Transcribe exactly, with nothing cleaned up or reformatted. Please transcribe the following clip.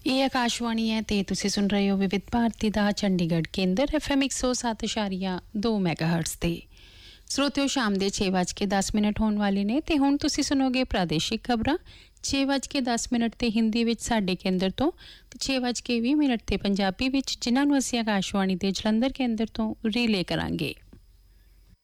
ਇਹ ਆਕਾਸ਼ਵਾਣੀ ਹੈ ਤੇ ਤੁਸੀਂ ਸੁਣ ਰਹੇ ਹੋ ਵਿਵਿਧ ਭਾਰਤੀ ਦਾ ਚੰਡੀਗੜ੍ਹ ਕੇਂਦਰ ਐਫ ਐਮ ਇੱਕ ਸੌ ਸੱਤ ਇਸ਼ਾਰੀਆ ਦੋ ਮੈਗਾਹਰਟਜ਼ ਤੇ। ਸਰੋਤਿਓ ਸ਼ਾਮ ਦੇ ਛੇ ਵੱਜ ਕੇ ਦਸ ਮਿੰਟ ਹੋਣ ਵਾਲੇ ਨੇ ਤੇ ਹੁਣ ਤੁਸੀਂ ਸੁਣੋਗੇ ਪ੍ਰਾਦੇਸ਼ਿਕ ਖਬਰਾਂ ਛੇ ਵੱਜ ਕੇ ਦਸ ਮਿੰਟ ਤੇ ਹਿੰਦੀ ਵਿੱਚ ਸਾਡੇ ਕੇਂਦਰ ਤੋਂ ਤੇ ਛੇ ਵੱਜ ਕੇ ਵੀਹ ਮਿੰਟ ਤੇ ਪੰਜਾਬੀ ਵਿੱਚ, ਜਿਨ੍ਹਾਂ ਨੂੰ ਅਸੀਂ ਆਕਾਸ਼ਵਾਣੀ ਦੇ ਜਲੰਧਰ ਕੇਂਦਰ ਤੋਂ ਰੀਲੇ ਕਰਾਂਗੇ।